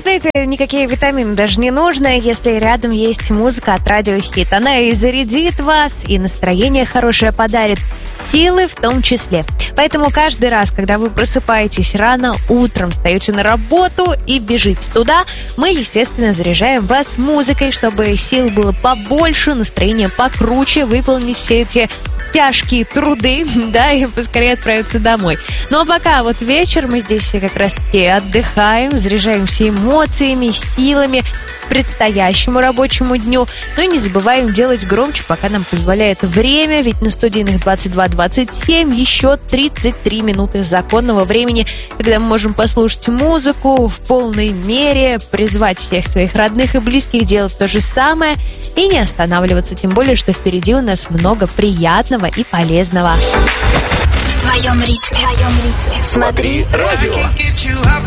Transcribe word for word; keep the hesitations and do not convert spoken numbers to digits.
знаете, никакие витамины даже не нужно, если рядом есть музыка от Радио Хит. Она и зарядит вас, и настроение хорошее подарит, силы в том числе. Поэтому каждый раз, когда вы просыпаетесь рано утром, встаете на работу и бежите туда, мы, естественно, заряжаем вас музыкой, чтобы сил было побольше, настроение покруче, выполнить все эти тяжкие труды, да, и поскорее отправиться домой. Ну а пока вот вечер, мы здесь как раз-таки отдыхаем, заряжаемся эмоциями, силами к предстоящему рабочему дню. Ну и не забываем делать громче, пока нам позволяет время, ведь на студийных двадцать два двадцать семь еще тридцать три минуты законного времени, когда мы можем послушать музыку в полной мере, призвать всех своих родных и близких делать то же самое и не останавливаться, тем более, что впереди у нас много приятного и полезного. В твоем ритме. В твоем ритме. Смотри радио.